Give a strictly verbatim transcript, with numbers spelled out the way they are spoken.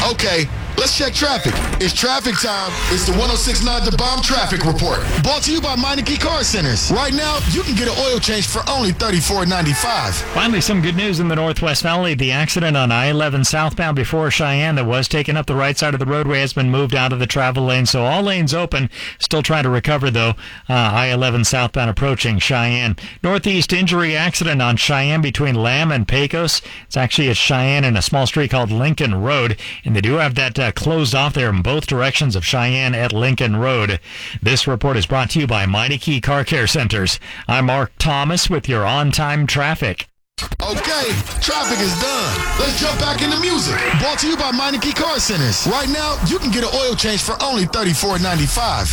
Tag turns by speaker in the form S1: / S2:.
S1: Okay, let's check traffic. It's traffic time. It's the one oh six point nine The Bomb Traffic Report. Brought to you by Meineke Car Centers. Right now, you can get an oil change for only thirty-four ninety-five.
S2: Finally, some good news in the Northwest Valley. The accident on I eleven southbound before Cheyenne that was taking up the right side of the roadway has been moved out of the travel lane, so all lanes open. Still trying to recover, though. Uh, I eleven southbound approaching Cheyenne. Northeast injury accident on Cheyenne between Lamb and Pecos. It's actually at Cheyenne in a small street called Lincoln Road, and they do have that uh, closed off there in both directions of Cheyenne at Lincoln Road. This report is brought to you by Meineke Car Care Centers. I'm Mark Thomas with your on-time traffic.
S1: Okay, traffic is done. Let's jump back into music. Brought to you by Meineke Car Centers. Right now, you can get an oil change for only thirty-four ninety-five.